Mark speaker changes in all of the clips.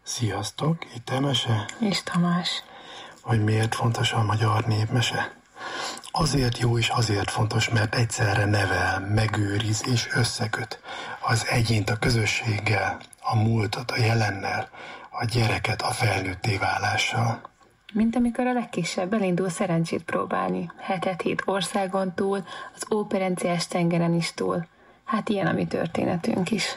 Speaker 1: Sziasztok, itt Emese.
Speaker 2: És Tamás.
Speaker 1: Hogy miért fontos a magyar népmese? Azért jó és azért fontos, mert egyszerre nevel, megőriz és összeköt az egyént a közösséggel, a múltat a jelennel, a gyereket a felnőtté válással.
Speaker 2: Mint amikor a legkisebb elindul szerencsét próbálni, hetet hét országon túl, az óperenciás tengeren is túl. Hát ilyen a mi történetünk is.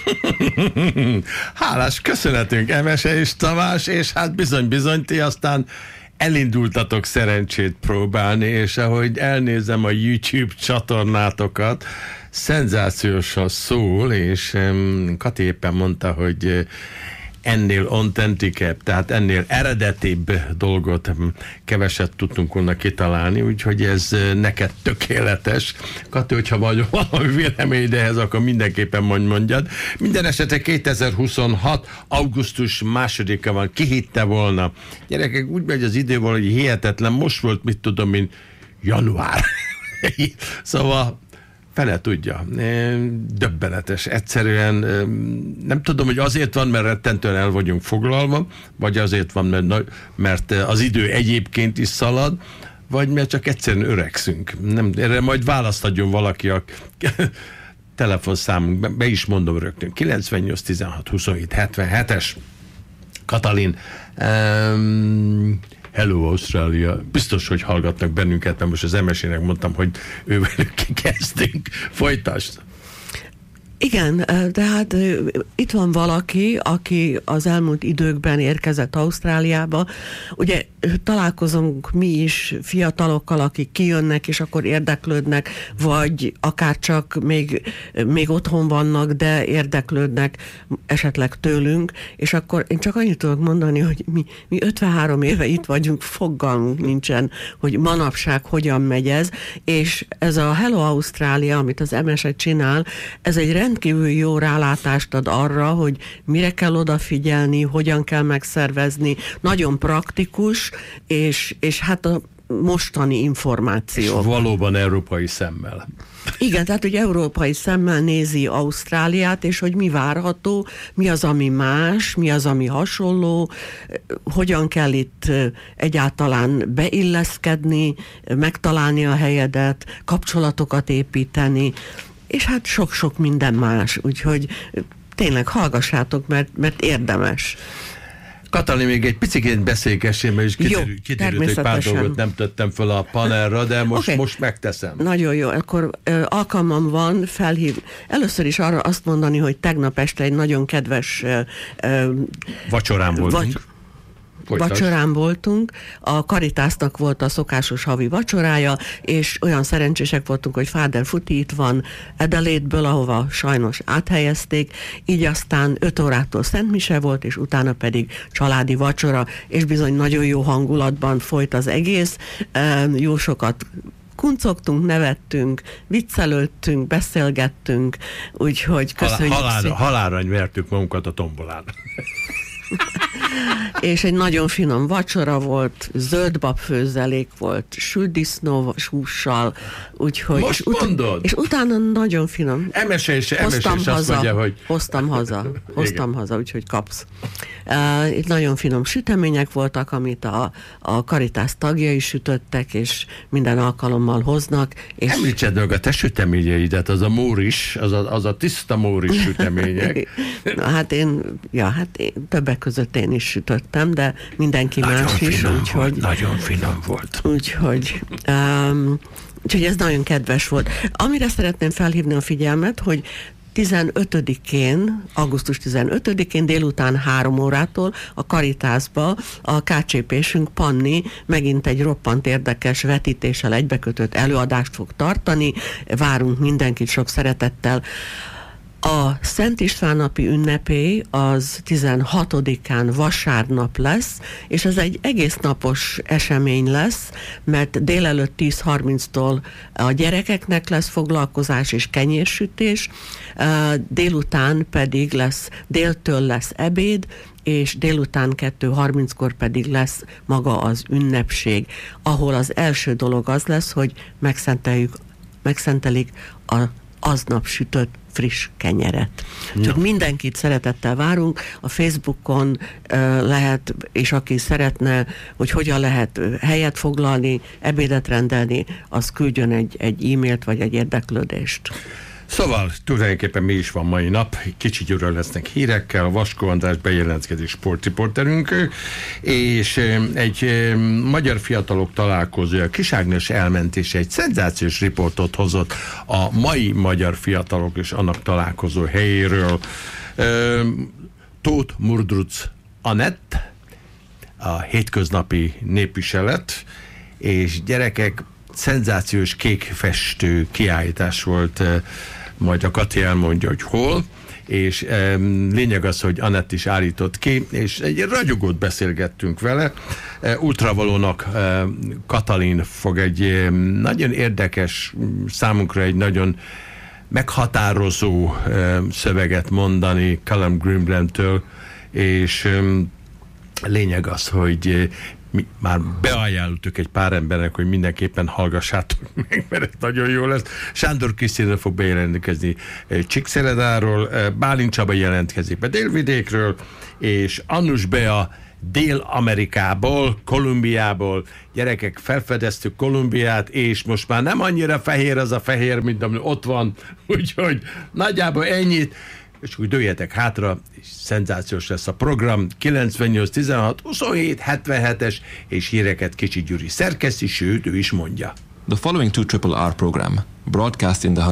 Speaker 3: Hálás köszönetünk, Emese és Tamás, és hát bizony, ti aztán elindultatok szerencsét próbálni, és ahogy elnézem a YouTube csatornátokat, szenzációsan szól, és Kati éppen mondta, hogy ennél authentikebb, tehát ennél eredetibb dolgot keveset tudtunk volna kitalálni, úgyhogy ez neked tökéletes. Kati, hogyha vagy valami vélemény, de ehhez akkor mindenképpen mondjad. Minden esetre 2026. augusztus 2-a van, ki hitte volna. Gyerekek, úgy megy az idő, hogy hihetetlen, most volt, mit tudom, mint január. Szóval fele tudja. Döbbenetes. Egyszerűen nem tudom, hogy azért van, mert rettentően el vagyunk foglalva, vagy azért van, mert az idő egyébként is szalad, vagy mert csak egyszerűen öregszünk. Nem, erre majd választ adjon valaki a telefonszámunk. Be is mondom rögtön. 98 16 27 77-es. Katalin. Hello, Ausztrália. Biztos, hogy hallgatnak bennünket, mert most az Emesének mondtam, hogy ővelük kezdünk. Folytasd!
Speaker 4: Igen, de hát itt van valaki, aki az elmúlt időkben érkezett Ausztráliába. Ugye találkozunk mi is fiatalokkal, akik kijönnek, és akkor érdeklődnek, vagy akár csak még otthon vannak, de érdeklődnek esetleg tőlünk, és akkor én csak annyit tudok mondani, hogy mi 53 éve itt vagyunk, fogalmunk nincsen, hogy manapság hogyan megy ez, és ez a Hello Ausztrália, amit az Emese csinál, ez egy rendkívül jó rálátást ad arra, hogy mire kell odafigyelni, hogyan kell megszervezni, nagyon praktikus, és hát a mostani információ.
Speaker 3: És valóban európai szemmel.
Speaker 4: Igen, tehát, hogy európai szemmel nézi Ausztráliát, és hogy mi várható, mi az, ami más, mi az, ami hasonló, hogyan kell itt egyáltalán beilleszkedni, megtalálni a helyedet, kapcsolatokat építeni, és hát sok-sok minden más, úgyhogy tényleg hallgassátok, mert érdemes.
Speaker 3: Katalin, még egy picit beszélgessél, mert is kiderült, hogy pár dolgot nem tettem fel a panelra, de most megteszem.
Speaker 4: Nagyon jó, akkor alkalmam van először is arra azt mondani, hogy tegnap este egy nagyon kedves
Speaker 3: vacsorán voltunk.
Speaker 4: Vacsorán voltunk, a Caritasnak volt a szokásos havi vacsorája, és olyan szerencsések voltunk, hogy Father Futi itt van Adelaide-ből, ahova sajnos áthelyezték, így aztán 5 órától szentmise volt, és utána pedig családi vacsora, és bizony nagyon jó hangulatban folyt az egész, jó sokat kuncogtunk, nevettünk, viccelődtünk, beszélgettünk, úgyhogy köszönjük szépen.
Speaker 3: Halálra vertük magunkat a tombolán.
Speaker 4: És egy nagyon finom vacsora volt, zöldbabfőzelék volt, sült disznó hússal, úgyhogy...
Speaker 3: Most mondod?
Speaker 4: És utána nagyon finom.
Speaker 3: Emese is azt mondja, hogy...
Speaker 4: Hoztam haza, úgyhogy kapsz. Itt nagyon finom sütemények voltak, amit a Caritas tagjai sütöttek, és minden alkalommal hoznak. És...
Speaker 3: Említsed meg a te süteményeidet, az a móris, az a tiszta móris sütemények.
Speaker 4: Hát én többek között én is sütöttem, de mindenki
Speaker 3: nagyon
Speaker 4: más is.
Speaker 3: Nagyon finom volt.
Speaker 4: Úgyhogy ez nagyon kedves volt. Amire szeretném felhívni a figyelmet, hogy 15-én, augusztus 15-én délután 3 órától a Caritasba a KCP-sünk Panni megint egy roppant érdekes vetítéssel egybekötött előadást fog tartani. Várunk mindenkit sok szeretettel. A Szent István napi ünnepé az 16-án vasárnap lesz, és ez egy egész napos esemény lesz, mert délelőtt 10:30-tól a gyerekeknek lesz foglalkozás és kenyérsütés, délután pedig déltől lesz ebéd, és délután 2:30-kor pedig lesz maga az ünnepség, ahol az első dolog az lesz, hogy megszentelik a aznap sütött friss kenyeret. Csak mindenkit szeretettel várunk, a Facebookon lehet, és aki szeretne, hogy hogyan lehet helyet foglalni, ebédet rendelni, az küldjön egy e-mailt vagy egy érdeklődést.
Speaker 3: Szóval tulajdonképpen mi is van mai nap, kicsit győről lesznek hírekkel, a Vaskó András bejelentkező sportriporterünk, és egy magyar fiatalok találkozója, Kis Ágnes elmentése egy szenzációs riportot hozott a mai magyar fiatalok és annak találkozó helyéről. Tóth Murdruc Anett, a hétköznapi népviselet, és gyerekek, szenzációs kékfestő kiállítás volt, majd a Kati elmondja, hogy hol, és lényeg az, hogy Anett is állított ki, és egy ragyogót beszélgettünk vele. Ultravalónak Katalin fog egy nagyon érdekes, számunkra egy nagyon meghatározó szöveget mondani Callum Grimbrandtől, és lényeg az, hogy mi már beajánlottuk egy pár embernek, hogy mindenképpen hallgassátok meg, mert ez nagyon jó lesz. Sándor Krisztina fog bejelentkezni Csíkszeledáról, Bálint Csaba jelentkezik be Délvidékről, és Annus Bea Dél-Amerikából, Kolumbiából. Gyerekek, felfedeztük Kolumbiát, és most már nem annyira fehér az a fehér, mint ami ott van, úgyhogy nagyjából ennyit, és úgy dőljetek hátra, és szenzációs lesz a program. 98 16 27 77-es, és híreket Kicsi Gyuri szerkeszti, sőt, ő is mondja.
Speaker 5: The following 2RRR program, broadcast in the...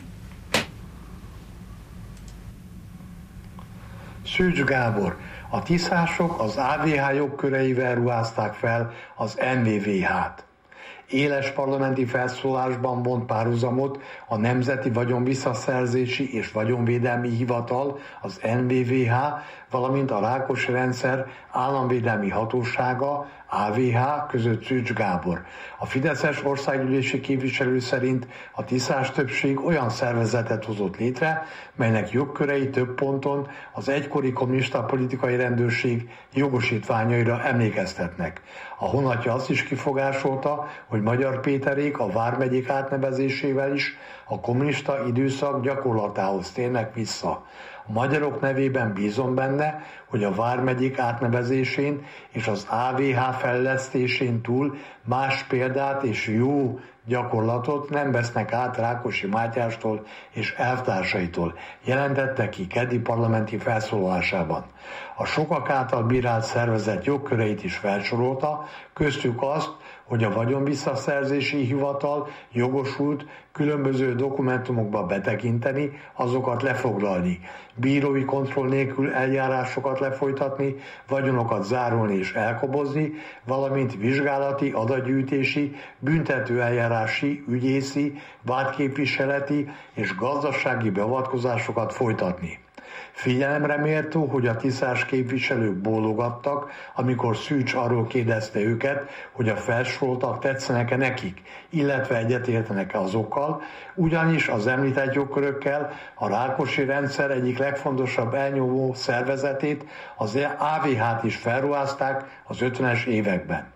Speaker 1: Szűcs Gábor, a tiszások az AVH jogköreivel ruházták fel az NVVH-t. Éles parlamenti felszólásban vont párhuzamot a Nemzeti Vagyonvisszaszerzési és Vagyonvédelmi Hivatal, az NVVH, valamint a Rákosi-rendszer Államvédelmi Hatósága, AVH között Szűcs Gábor. A fideszes országgyűlési képviselő szerint a tiszás többség olyan szervezetet hozott létre, melynek jogkörei több ponton az egykori kommunista politikai rendőrség jogosítványaira emlékeztetnek. A honatja azt is kifogásolta, hogy Magyar Péterék a vármegyék átnevezésével is a kommunista időszak gyakorlatához térnek vissza. A magyarok nevében bízom benne, hogy a vármegyék átnevezésén és az AVH fejlesztésén túl más példát és jó gyakorlatot nem vesznek át Rákosi Mátyástól és elvtársaitól, jelentette ki keddi parlamenti felszólalásában. A sokak által bírált szervezet jogköreit is felsorolta, köztük azt, hogy a Vagyonvisszaszerzési Hivatal jogosult különböző dokumentumokba betekinteni, azokat lefoglalni, bírói kontroll nélkül eljárásokat lefolytatni, vagyonokat zárolni és elkobozni, valamint vizsgálati, adatgyűjtési, büntetőeljárási, ügyészi, vádképviseleti és gazdasági beavatkozásokat folytatni. Figyelemre méltó, hogy a tiszás képviselők bólogattak, amikor Szűcs arról kérdezte őket, hogy a felsoroltak tetszenek-e nekik, illetve egyetértenek-e azokkal, ugyanis az említett jogkörökkel a Rákosi-rendszer egyik legfontosabb elnyomó szervezetét, az AVH-t is felruházták az 50-es években.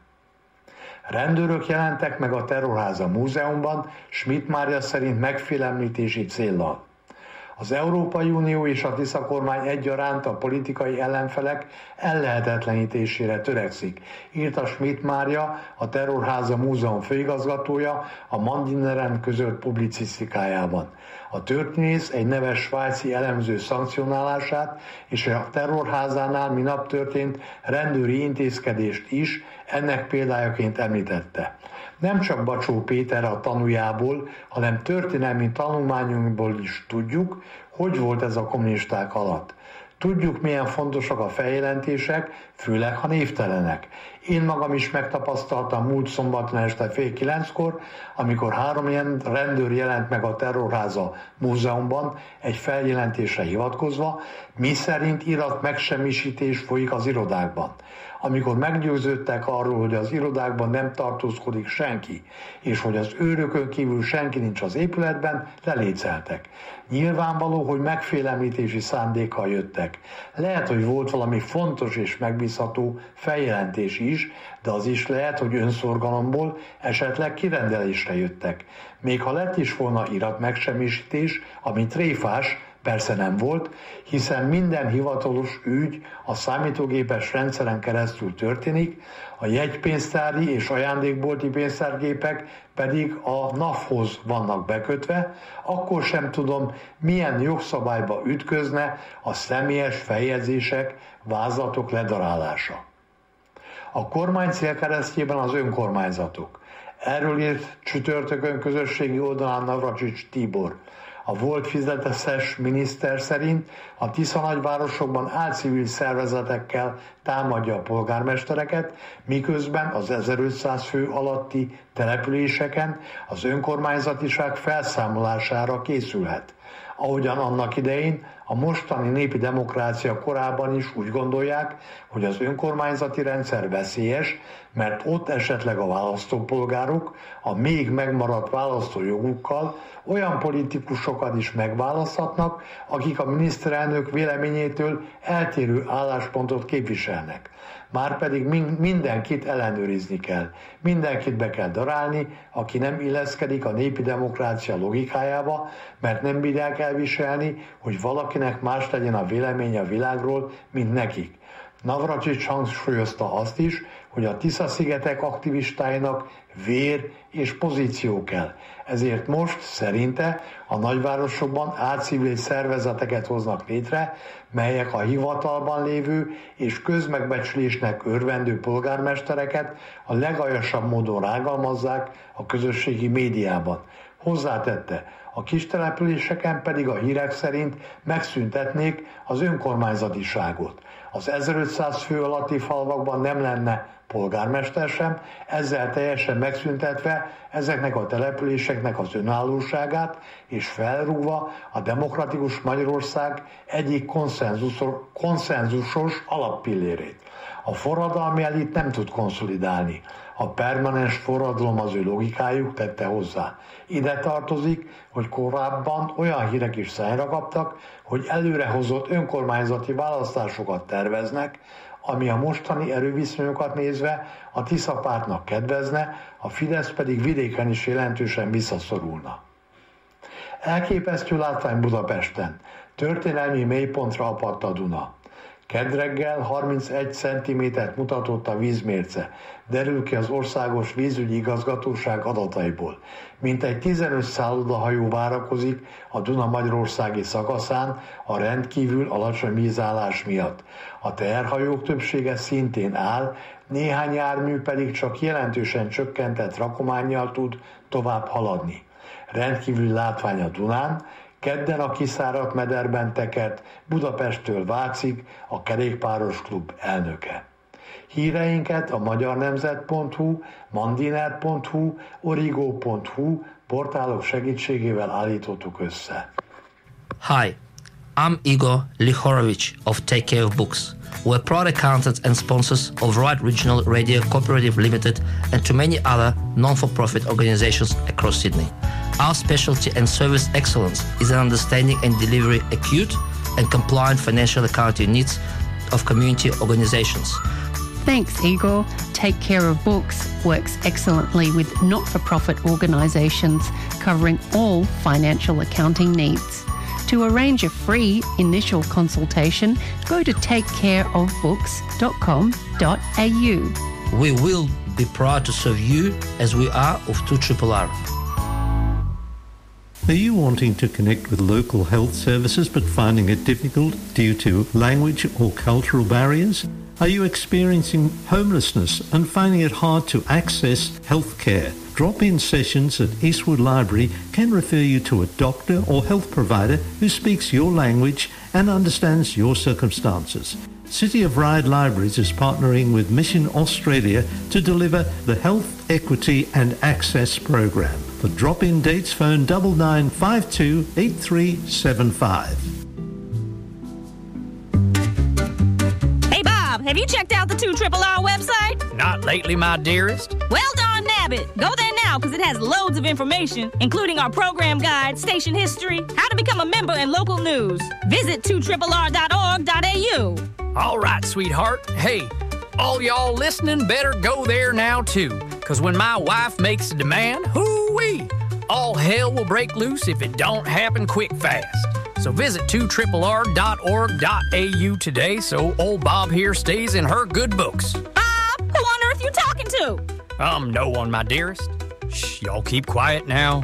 Speaker 1: Rendőrök jelentek meg a Terrorháza Múzeumban, Schmidt Mária szerint megfélemlítési céllal. Az Európai Unió és a Tisza kormány egyaránt a politikai ellenfelek ellehetetlenítésére törekszik, írta Schmidt Mária, a Terrorháza Múzeum főigazgatója a Mandineren közölt publicisztikájában. A történész egy neves svájci elemző szankcionálását és a Terrorházánál minap történt rendőri intézkedést is ennek példájaként említette. Nem csak Bacsó Péter a tanújából, hanem történelmi tanulmányunkból is tudjuk, hogy volt ez a kommunisták alatt. Tudjuk, milyen fontosak a feljelentések, főleg ha névtelenek. Én magam is megtapasztaltam múlt szombaton este 8:30, amikor 3 rendőr jelent meg a Terrorháza Múzeumban egy feljelentésre hivatkozva, miszerint irat megsemmisítés folyik az irodákban. Amikor meggyőződtek arról, hogy az irodákban nem tartózkodik senki, és hogy az őrökön kívül senki nincs az épületben, leléceltek. Nyilvánvaló, hogy megfélemlítési szándékkal jöttek. Lehet, hogy volt valami fontos és megbízható feljelentés is, is, de az is lehet, hogy önszorgalomból esetleg kirendelésre jöttek. Még ha lett is volna iratmegsemmisítés, ami tréfás, persze nem volt, hiszen minden hivatalos ügy a számítógépes rendszeren keresztül történik, a jegypénztári és ajándékbolti pénztárgépek pedig a NAV-hoz vannak bekötve, akkor sem tudom, milyen jogszabályba ütközne a személyes feljegyzések, vázlatok ledarálása. A kormány célkeresztjében az önkormányzatok. Erről írt csütörtökön közösségi oldalán Navracsics Tibor. A volt fizeteses miniszter szerint a Tisza nagyvárosokban álcivil szervezetekkel támadja a polgármestereket, miközben az 1500 fő alatti településeken az önkormányzatiság felszámolására készülhet. Ahogyan annak idején a mostani népi demokrácia korában is úgy gondolják, hogy az önkormányzati rendszer veszélyes, mert ott esetleg a választópolgárok a még megmaradt választójogukkal olyan politikusokat is megválaszthatnak, akik a miniszterelnök véleményétől eltérő álláspontot képviselnek. Márpedig mindenkit ellenőrizni kell. Mindenkit be kell darálni, aki nem illeszkedik a népi demokrácia logikájába, mert nem bírják elviselni, hogy valakinek más legyen a véleménye a világról, mint nekik. Navracsics hangsúlyozta azt is, hogy a Tisza-szigetek aktivistáinak vér és pozíció kell. Ezért most szerinte a nagyvárosokban álcivil szervezeteket hoznak létre, melyek a hivatalban lévő és közmegbecsülésnek örvendő polgármestereket a legaljasabb módon rágalmazzák a közösségi médiában. Hozzátette, a kistelepüléseken pedig a hírek szerint megszüntetnék az önkormányzatiságot. Az 1500 fő alatti falvakban nem lenne polgármester sem, ezzel teljesen megszüntetve ezeknek a településeknek az önállóságát, és felrúgva a demokratikus Magyarország egyik konszenzusos alappillérét. A forradalmi elit nem tud konszolidálni. A permanens forradalom az ő logikájuk, tette hozzá. Ide tartozik, hogy korábban olyan hírek is szájra kaptak, hogy előrehozott önkormányzati választásokat terveznek, ami a mostani erőviszonyokat nézve a Tisza pártnak kedvezne, a Fidesz pedig vidéken is jelentősen visszaszorulna. Elképesztő látvány Budapesten. Történelmi mélypontra apadt a Duna. Kedd reggel 31 cm-t mutatott a vízmérce, derül ki az Országos Vízügyi Igazgatóság adataiból. Mintegy 15 szállodahajó várakozik a Duna magyarországi szakaszán a rendkívül alacsony vízállás miatt. A teherhajók többsége szintén áll, néhány jármű pedig csak jelentősen csökkentett rakománnyal tud tovább haladni. Rendkívüli látvány a Dunán, kedden a kiszáradt mederben tekert Budapesttől Vácig a Kerékpáros Klub elnöke. Híreinket a magyarnemzet.hu, mandiner.hu, origo.hu portálok segítségével állítottuk össze.
Speaker 6: Hi, I'm Igor Lihorovich of Take Care of Books. We're proud accountants and sponsors of Right Regional Radio Cooperative Limited and to many other non-for-profit organizations across Sydney. Our specialty and service excellence is in understanding and delivering acute and compliant financial accounting needs of community organizations.
Speaker 7: Thanks, Igor. Take Care of Books works excellently with not-for-profit organisations covering all financial accounting needs. To arrange a free initial consultation, go to takecareofbooks.com.au.
Speaker 6: We will be proud to serve you as we are of 2RRR.
Speaker 8: Are you wanting to connect with local health services but finding it difficult due to language or cultural barriers? Are you experiencing homelessness and finding it hard to access health care? Drop-in sessions at Eastwood Library can refer you to a doctor or health provider who speaks your language and understands your circumstances. City of Ryde Libraries is partnering with Mission Australia to deliver the Health, Equity and Access program. For drop-in dates, phone 9952 8375.
Speaker 9: Have you checked out the 2RRR website?
Speaker 10: Not lately, my dearest.
Speaker 9: Well, darn nabbit. Go there now because it has loads of information, including our program guide, station history, how to become a member, and local news. Visit 2RRR.org.au.
Speaker 10: All right, sweetheart. Hey, All y'all listening better go there now too, because when my wife makes a demand, hoo-wee, all hell will break loose if it don't happen quick fast. So visit 2rrr.org.au today so old Bob here stays in her good books.
Speaker 9: Bob, who on earth you talking to?
Speaker 10: No one, my dearest. Shh, y'all keep quiet now.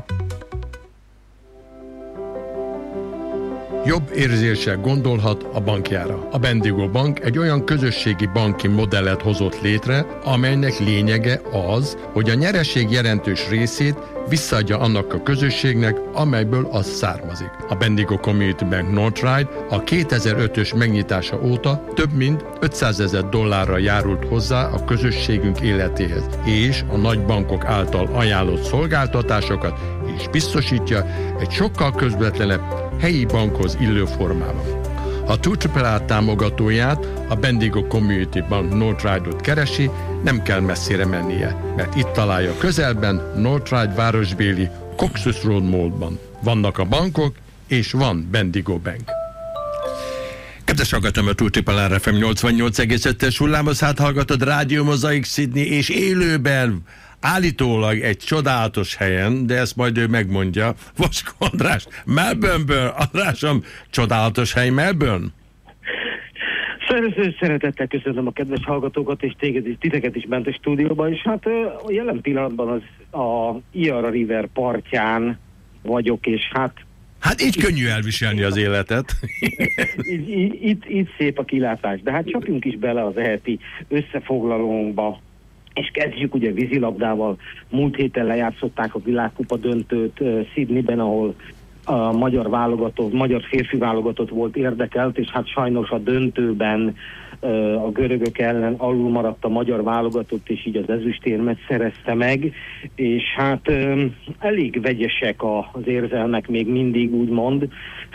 Speaker 3: Jobb érzéssel gondolhat a bankjára. A Bendigo Bank egy olyan közösségi banki modellet hozott létre, amelynek lényege az, hogy a nyereség jelentős részét visszaadja annak a közösségnek, amelyből az származik. A Bendigo Community Bank Northside a 2005-ös megnyitása óta több mint $500,000 járult hozzá a közösségünk életéhez, és a nagy bankok által ajánlott szolgáltatásokat is biztosítja egy sokkal közvetlenebb helyi bankhoz illő formában. Ha 2RRR támogatóját, a Bendigo Community Bank Northside-ot keresi, nem kell messzire mennie, mert itt találja közelben Northside városbéli Coxus Road Mallban. Vannak a bankok, és van Bendigo Bank. Kedves hallgatom, a 2RRR FM 88,5-es hullámhoz hallgatod Rádió Mozaik Sydney, és élőben állítólag egy csodálatos helyen, de ezt majd ő megmondja. Vaskó András, Melbourneből. Andrásom, csodálatos hely Melbourne?
Speaker 11: Szeretettel köszönöm a kedves hallgatókat, és titeket is bent a stúdióban, és hát a jelen pillanatban az a Yarra River partján vagyok, és
Speaker 3: Hát így könnyű elviselni az életet.
Speaker 11: itt szép a kilátás, de hát csapjunk is bele az eheti összefoglalónkba, és kezdjük ugye vízilabdával. Múlt héten lejátszották a világkupa döntőt Sydneyben, ahol a magyar férfi válogatott volt érdekelt, és hát sajnos a döntőben a görögök ellen alul maradt a magyar válogatott, és így az ezüstérmet szerezte meg, és hát elég vegyesek az érzelmek még mindig, úgymond.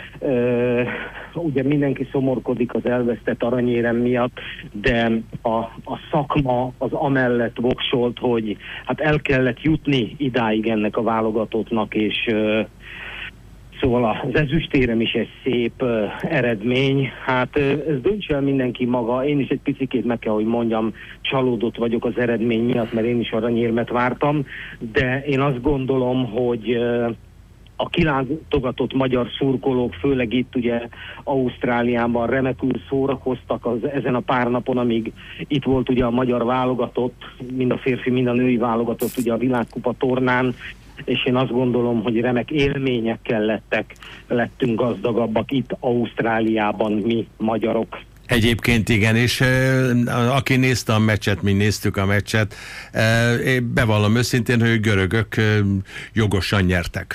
Speaker 11: Ugye mindenki szomorkodik az elvesztett aranyérem miatt, de a szakma az amellett voksolt, hogy hát el kellett jutni idáig ennek a válogatottnak, és szóval az ezüstérem is egy szép eredmény. Hát ez dönts el mindenki maga. Én is egy picikét meg kell, hogy mondjam, csalódott vagyok az eredmény miatt, mert én is aranyérmet vártam, de én azt gondolom, hogy a kilátogatott magyar szurkolók, főleg itt ugye Ausztráliában remekül szórakoztak ezen a pár napon, amíg itt volt ugye a magyar válogatott, mind a férfi, mind a női válogatott ugye a világkupa tornán, és én azt gondolom, hogy remek élményekkel lettünk gazdagabbak itt Ausztráliában mi magyarok.
Speaker 3: Egyébként igen, és aki nézte a meccset, mi néztük a meccset, én bevallom őszintén, hogy görögök jogosan nyertek.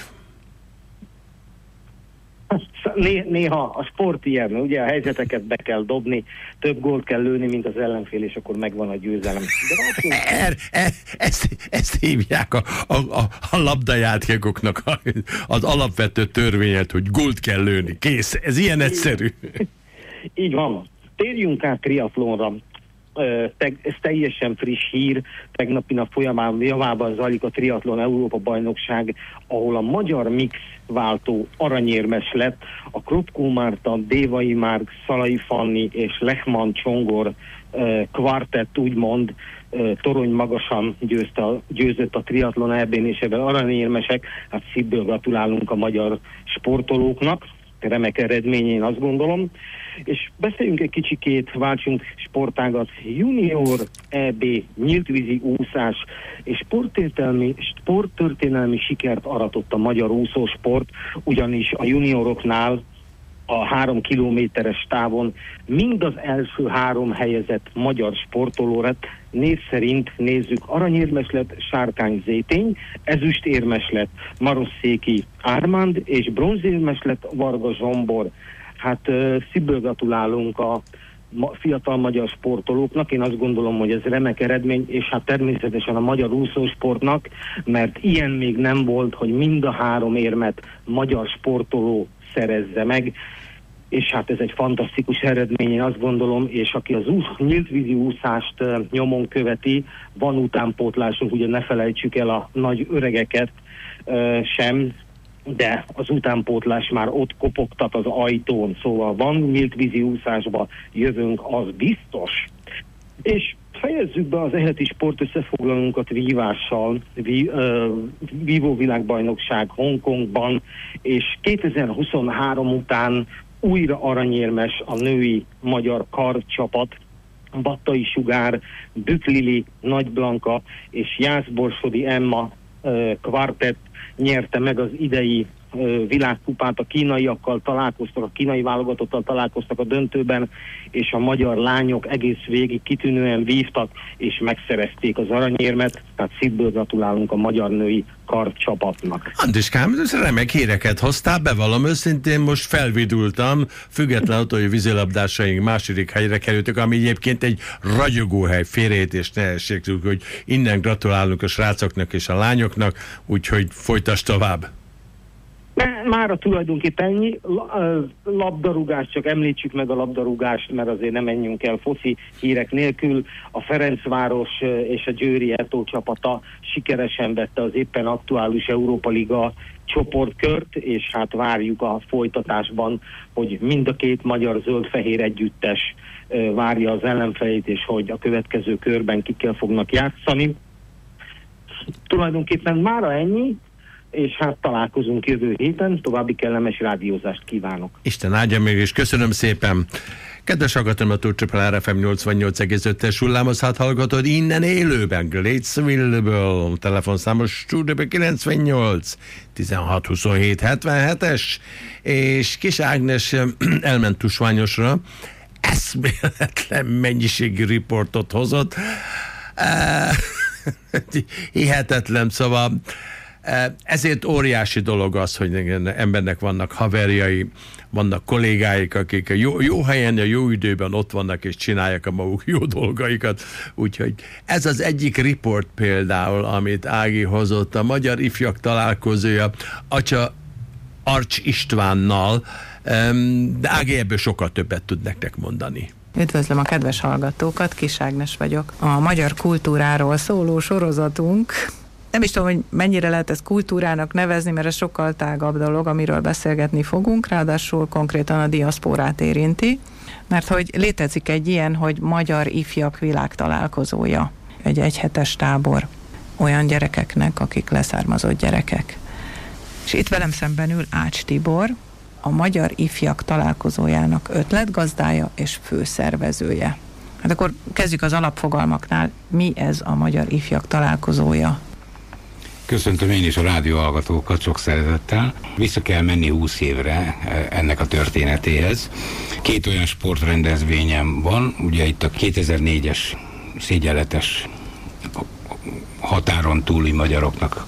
Speaker 11: Néha a sport ilyen, ugye a helyzeteket be kell dobni, több gólt kell lőni, mint az ellenfél, és akkor megvan a győzelem.
Speaker 3: Ezt hívják a labdajátékoknak az alapvető törvényet, hogy gólt kell lőni. Kész, ez ilyen egyszerű.
Speaker 11: Így van. Térjünk át triatlonra. Ez teljesen friss hír. Tegnapi nap javában zajlik a Triatlon Európa-bajnokság, ahol a magyar mix váltó aranyérmes lett. A Kropkó Márta, Dévai Márk, Szalai Fanni és Lehmann Csongor kvartett, úgymond torony magasan győzött a triatlon EB-n, és ebben aranyérmesek. Hát szívből gratulálunk a magyar sportolóknak. Remek eredmény, én azt gondolom. És beszéljünk egy kicsikét, váltsunk sportágat. Junior EB, nyíltvízi úszás és sporttörténelmi sikert aratott a magyar úszósport, ugyanis a junioroknál a 3 kilométeres távon mind az első 3 helyezett magyar sportoló lett. Név szerint nézzük, aranyérmes lett Sárkány Zétény, ezüstérmes lett Marosszéki Ármánd, és bronzérmes lett Varga Zsombor. Hát szívből gratulálunk a fiatal magyar sportolóknak, én azt gondolom, hogy ez remek eredmény, és hát természetesen a magyar úszósportnak, mert ilyen még nem volt, hogy mind a 3 érmet magyar sportoló szerezze meg, és hát ez egy fantasztikus eredmény, én azt gondolom, és aki az nyíltvízi úszást nyomon követi, van utánpótlásunk, ugye ne felejtsük el a nagy öregeket sem, de az utánpótlás már ott kopogtat az ajtón, szóval van nyíltvízi úszásba jövünk, az biztos. És Fejezzük be az eheti sport összefoglalónkat vívással, vívó világbajnokság Hongkongban, és 2023 után újra aranyérmes a női magyar kardcsapat, Battai Sugár, Bükk Lili, Nagy Blanka és Jászborsodi Emma kvartett nyerte meg az idei világkupát. A kínaiakkal találkoztak, a kínai válogatottal találkoztak a döntőben, és a magyar lányok egész végig kitűnően vívtak, és megszerezték az aranyérmet, tehát szívből gratulálunk a magyar női kardcsapatnak.
Speaker 3: Andiskám, remek híreket hoztál, bevallom őszintén, most felvidultam, független attól, hogy vízilabdásaink második helyre kerültek, ami egyébként egy ragyogó hely, félreértés ne essék, hogy innen gratulálunk a srácoknak és a lányoknak, úgyhogy folytasd tovább.
Speaker 11: Mára tulajdonképpen ennyi. Labdarúgás, csak említsük meg a labdarúgást, mert azért nem menjünk el foci hírek nélkül. A Ferencváros és a Győri Eto csapata sikeresen vette az éppen aktuális Európa Liga csoportkört, és hát várjuk a folytatásban, hogy mind a két magyar zöld-fehér együttes várja az ellenfelét, és hogy a következő körben kikkel fognak játszani. Tulajdonképpen mára ennyi, és hát találkozunk jövő héten, további kellemes rádiózást kívánok.
Speaker 3: Isten áldja még, és köszönöm szépen. Kedves hallgatom, a Tóth FM 88,5-es hullámos hallgatod innen élőben, Gatesville-ből, telefonszámos stúdióban 98 16 27 77-es, és Kis Ágnes elment tusványosra, eszméletlen mennyiségű riportot hozott, hihetetlen, szóval ezért óriási dolog az, hogy embernek vannak haverjai, vannak kollégáik, akik a jó helyen, a jó időben ott vannak és csinálják a maguk jó dolgaikat. Úgyhogy ez az egyik riport például, amit Ági hozott, a magyar ifjak találkozója Atya Arcs Istvánnal, de Ági ebből sokkal többet tud nektek mondani.
Speaker 12: Üdvözlöm a kedves hallgatókat, Kis Ágnes vagyok. A magyar kultúráról szóló sorozatunk, nem is tudom, hogy mennyire lehet ezt kultúrának nevezni, mert ez sokkal tágabb dolog, amiről beszélgetni fogunk, ráadásul konkrétan a diaszpórát érinti, mert hogy létezik egy ilyen, hogy magyar ifjak világtalálkozója, egy egyhetes tábor olyan gyerekeknek, akik leszármazott gyerekek. És itt velem szemben ül Ács Tibor, a Magyar Ifjak Találkozójának ötletgazdája és főszervezője. Hát akkor kezdjük az alapfogalmaknál. Mi ez a Magyar Ifjak Találkozója?
Speaker 13: Köszöntöm én is a rádióhallgatókat sok szeretettel. Vissza kell menni 20 évre ennek a történetéhez. Két olyan sportrendezvényem van, ugye itt a 2004-es szégyenletes határon túli magyaroknak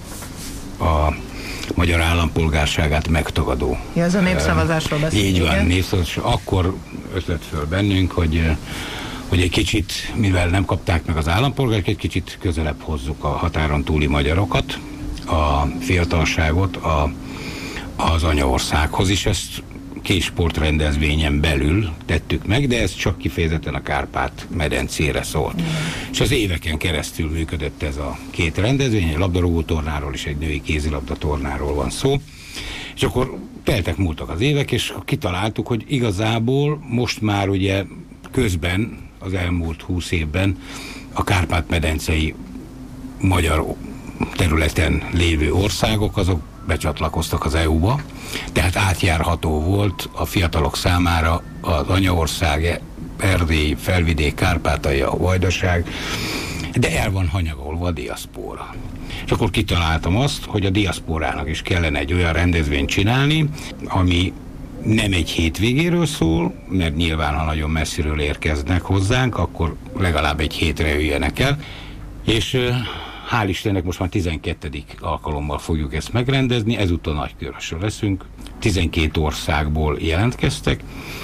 Speaker 13: a magyar állampolgárságát megtagadó.
Speaker 12: Ja, ez a népszavazásról beszél.
Speaker 13: Így van, népszavazás. Akkor ötlet föl bennünk, hogy egy kicsit, mivel nem kapták meg az állampolgárok, egy kicsit közelebb hozzuk a határon túli magyarokat, a fiatalságot az anyaországhoz is. Ezt két sportrendezvényen belül tettük meg, de ez csak kifejezetten a Kárpát-medencére szólt. És az éveken keresztül működött ez a két rendezvény, egy labdarúgó tornáról és egy női kézilabda tornáról van szó. És akkor múltak az évek, és kitaláltuk, hogy igazából most már ugye közben az elmúlt 20 évben a Kárpát-medencei magyar területen lévő országok, azok becsatlakoztak az EU-ba, tehát átjárható volt a fiatalok számára az anyaország, Erdély, Felvidék, Kárpátalja, Vajdaság, de el van hanyagolva a diaszpóra. És akkor kitaláltam azt, hogy a diaszpórának is kellene egy olyan rendezvényt csinálni, ami nem egy hétvégéről szól, mert nyilván, ha nagyon messziről érkeznek hozzánk, akkor legalább egy hétre jöjjenek el, és hál' Istennek most már 12. alkalommal fogjuk ezt megrendezni, ezúttal nagykörösre leszünk, 12 országból jelentkeztek,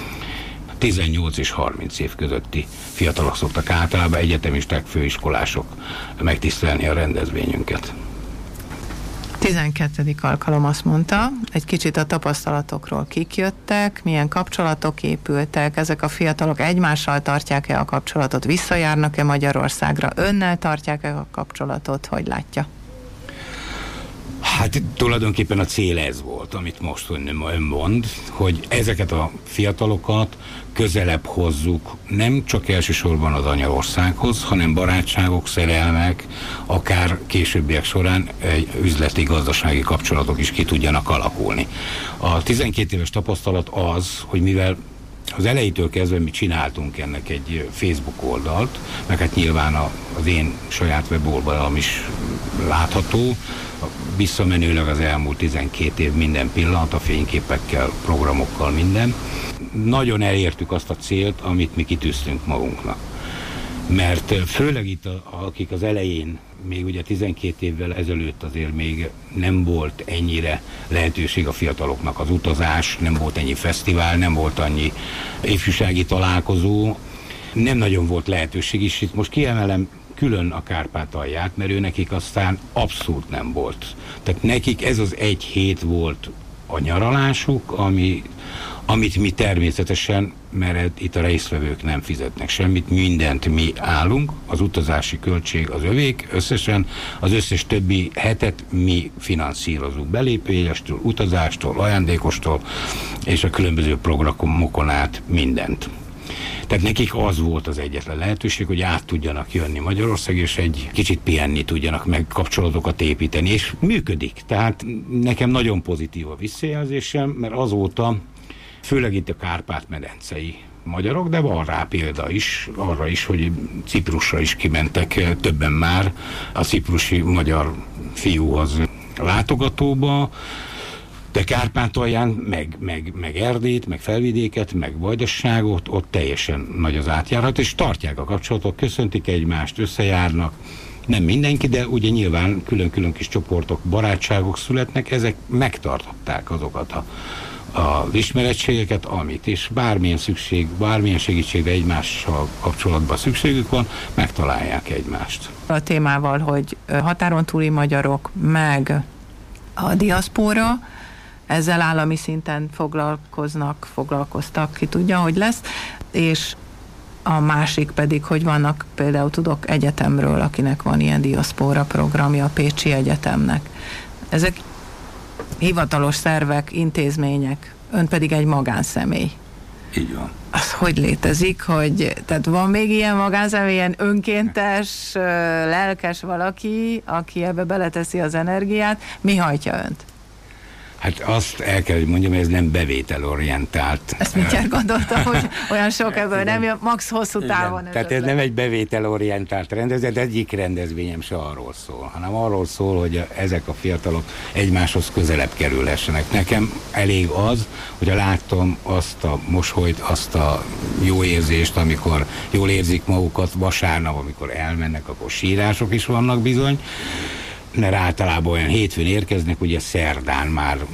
Speaker 13: 18 és 30 év közötti fiatalok szoktak általában, egyetemisták, főiskolások megtisztelni a rendezvényünket.
Speaker 12: 12. alkalom, azt mondta, egy kicsit a tapasztalatokról kik jöttek, milyen kapcsolatok épültek, ezek a fiatalok egymással tartják-e a kapcsolatot, visszajárnak-e Magyarországra, önnel tartják-e a kapcsolatot, hogy látja?
Speaker 13: Hát tulajdonképpen a cél ez volt, amit most ön mond, hogy ezeket a fiatalokat közelebb hozzuk, nem csak elsősorban az anyaországhoz, hanem barátságok, szerelmek, akár későbbiek során üzleti, gazdasági kapcsolatok is ki tudjanak alakulni. A 12 éves tapasztalat az, hogy mivel az elejétől kezdve mi csináltunk ennek egy Facebook oldalt, meg hát nyilván az én saját weboldalam is látható, visszamenőleg az elmúlt 12 év minden pillanat, a fényképekkel, programokkal, minden. Nagyon elértük azt a célt, amit mi kitűztünk magunknak. Mert főleg itt, akik az elején, még ugye 12 évvel ezelőtt azért még nem volt ennyire lehetőség a fiataloknak, az utazás, nem volt ennyi fesztivál, nem volt annyi ifjúsági találkozó, nem nagyon volt lehetőség is. Itt most kiemelem külön a Kárpátalját, mert ő nekik aztán abszolút nem volt. Tehát nekik ez az egy hét volt a nyaralásuk, amit mi természetesen, mert itt a résztvevők nem fizetnek semmit, mindent mi állunk, az utazási költség az övék, összesen az összes többi hetet mi finanszírozunk belépőjegyestől, utazástól, ajándékostól, és a különböző programokon át mindent. Tehát nekik az volt az egyetlen lehetőség, hogy át tudjanak jönni Magyarország, és egy kicsit pihenni tudjanak, meg kapcsolatokat építeni, és működik. Tehát nekem nagyon pozitív a visszajelzésem, mert azóta, főleg itt a Kárpát-medencei magyarok, de van rá példa is, arra is, hogy Ciprusra is kimentek többen már a ciprusi magyar fiúhoz látogatóba, de Kárpátalján, meg Erdélyt, meg Felvidéket, meg Vajdaságot, ott teljesen nagy az átjárat, és tartják a kapcsolatot, köszöntik egymást, összejárnak. Nem mindenki, de ugye nyilván külön-külön kis csoportok, barátságok születnek, ezek megtartották azokat az ismerettségeket, amit, és bármilyen segítségre egymással kapcsolatban szükségük van, megtalálják egymást.
Speaker 12: A témával, hogy határon túli magyarok, meg a diaszpóra, ezzel állami szinten foglalkoztak, ki tudja, hogy lesz, és a másik pedig, hogy vannak, például tudok egyetemről, akinek van ilyen diaszpóra programja, a Pécsi Egyetemnek. Ezek hivatalos szervek, intézmények, ön pedig egy magánszemély.
Speaker 13: Így van.
Speaker 12: Az hogy létezik, tehát van még ilyen magánszemély, ilyen önkéntes, lelkes valaki, aki ebbe beleteszi az energiát, mi hajtja önt?
Speaker 13: Hát azt el kell, hogy mondjam, ez nem bevételorientált.
Speaker 12: Ezt mindjárt gondoltam, hogy olyan sok ebből nem jön, max hosszú távon.
Speaker 13: Tehát ez nem egy bevételorientált rendezvény, de egyik rendezvényem se arról szól, hanem arról szól, hogy ezek a fiatalok egymáshoz közelebb kerülhessenek. Nekem elég az, hogy látom azt a mosolyt, azt a jó érzést, amikor jól érzik magukat vasárnap, amikor elmennek, akkor sírások is vannak bizony, mert általában olyan hétfőn érkeznek, ugye szerdán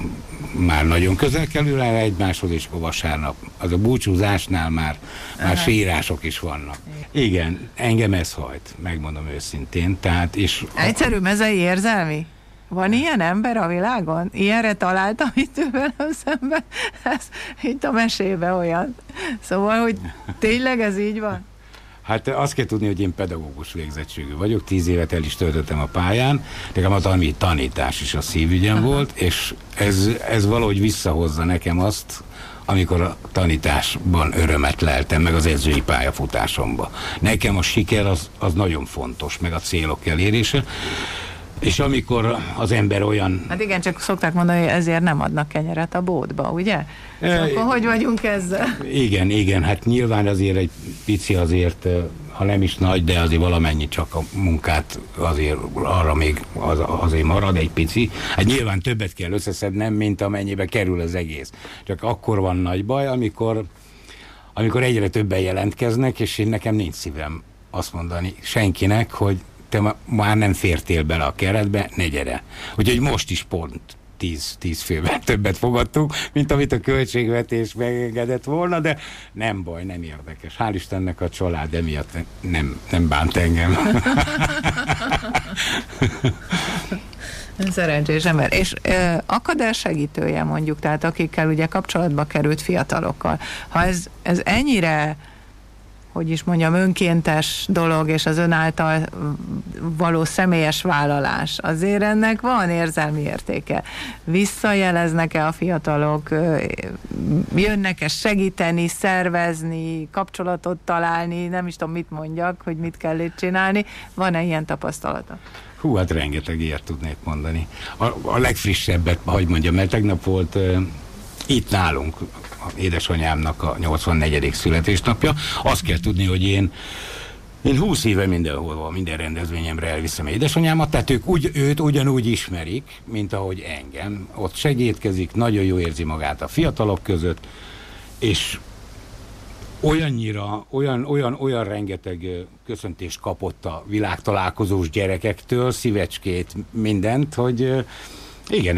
Speaker 13: már nagyon közel kerül el egymáshoz, és akkor vasárnap az a búcsúzásnál már sírások is vannak. Igen, engem ez hajt, megmondom őszintén. Tehát, és
Speaker 12: egyszerű mezei érzelmi? Van ilyen ember a világon? Ilyenre találtam itt velem szemben? Ez itt a mesébe olyan. Szóval, hogy tényleg ez így van?
Speaker 13: Hát azt kell tudni, hogy én pedagógus végzettségű vagyok, 10 évet el is töltöttem a pályán, nekem a tanítás is a szívügyem volt, és ez valahogy visszahozza nekem azt, amikor a tanításban örömet leltem, meg az edzői pályafutásomban. Nekem a siker az nagyon fontos, meg a célok elérése. És amikor az ember olyan...
Speaker 12: Hát igen, csak szokták mondani, hogy ezért nem adnak kenyeret a boltba, ugye? Akkor hogy vagyunk ezzel?
Speaker 13: Igen, hát nyilván azért egy pici azért, ha nem is nagy, de azért valamennyi csak a munkát azért arra még azért marad egy pici. Hát nyilván többet kell összeszednem, mint amennyibe kerül az egész. Csak akkor van nagy baj, amikor egyre többen jelentkeznek, és én nekem nincs szívem azt mondani senkinek, hogy te már nem fértél bele a keretbe, ne gyere. Úgyhogy most is pont 10 főben többet fogadtunk, mint amit a költségvetés megengedett volna, de nem baj, nem érdekes. Hál' Istennek a család emiatt nem bánt engem.
Speaker 12: Szerencsés ember. És akad-e segítője mondjuk, tehát akikkel ugye kapcsolatba került fiatalokkal? Ha ez ennyire hogy is mondjam, önkéntes dolog, és az ön által való személyes vállalás. Azért ennek van érzelmi értéke. Visszajeleznek-e a fiatalok, jönnek-e segíteni, szervezni, kapcsolatot találni, nem is tudom, mit mondjak, hogy mit kell itt csinálni. Van-e ilyen tapasztalata?
Speaker 13: Hú, hát rengeteg ilyet tudnék mondani. A legfrissebbet, hogy mondjam, mert tegnap volt itt nálunk édesanyámnak a 84. születésnapja. Azt kell tudni, hogy én 20 éve mindenhol, minden rendezvényemre elviszem édesanyámat, tehát őt ugyanúgy ismerik, mint ahogy engem. Ott segítkezik, nagyon jó érzi magát a fiatalok között, és olyan rengeteg köszöntést kapott a világtalálkozós gyerekektől, szívecskét, mindent, hogy igen,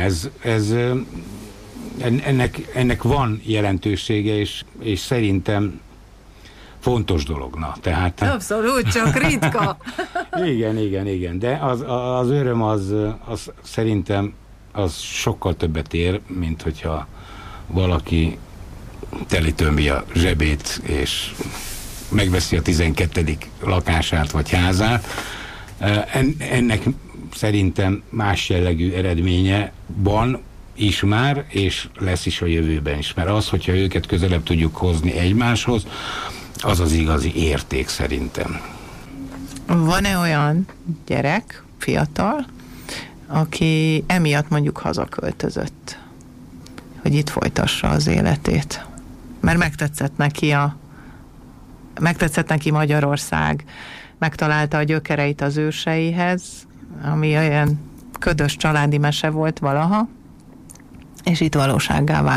Speaker 13: ennek van jelentősége, és szerintem fontos dolog. Na, tehát...
Speaker 12: Abszolút, csak ritka.
Speaker 13: Igen, de az öröm az szerintem az sokkal többet ér, mint hogyha valaki telítömbi a zsebét, és megveszi a 12. lakását vagy házát. Ennek szerintem más jellegű eredménye van is már, és lesz is a jövőben is. Mert az, hogyha őket közelebb tudjuk hozni egymáshoz, az az igazi érték szerintem.
Speaker 12: Van-e olyan gyerek, fiatal, aki emiatt mondjuk hazaköltözött, hogy itt folytassa az életét? Mert megtetszett neki Magyarország, megtalálta a gyökereit az őseihez, ami olyan ködös családi mese volt valaha, és itt valósággá vált.